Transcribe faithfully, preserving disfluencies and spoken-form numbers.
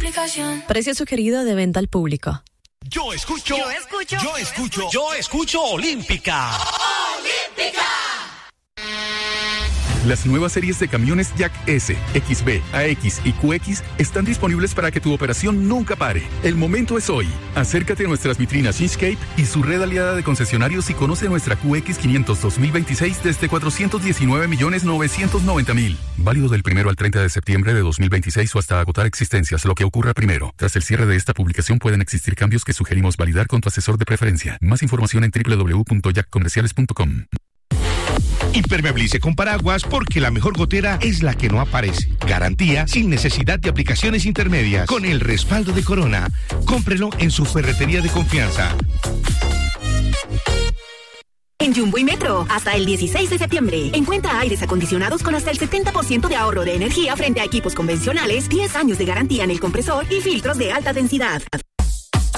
aplicación. Precio sugerido de venta al público. Yo escucho. Yo escucho. Yo escucho. Yo escucho Olímpica. Olímpica. Las nuevas series de camiones Jack S, X B, A X y Q X están disponibles para que tu operación nunca pare. El momento es hoy. Acércate a nuestras vitrinas Inchcape y su red aliada de concesionarios y conoce nuestra Q X quinientos dos mil veintiséis desde cuatrocientos diecinueve millones novecientos noventa mil. Válido del primero al treinta de septiembre de dos mil veintiséis o hasta agotar existencias, lo que ocurra primero. Tras el cierre de esta publicación pueden existir cambios que sugerimos validar con tu asesor de preferencia. Más información en doble u doble u doble u punto jack comerciales punto com. Impermeabilice con paraguas porque la mejor gotera es la que no aparece. Garantía sin necesidad de aplicaciones intermedias. Con el respaldo de Corona. Cómprelo en su ferretería de confianza. En Jumbo y Metro, hasta el dieciséis de septiembre. Encuentra aires acondicionados con hasta el setenta por ciento de ahorro de energía frente a equipos convencionales, diez años de garantía en el compresor y filtros de alta densidad.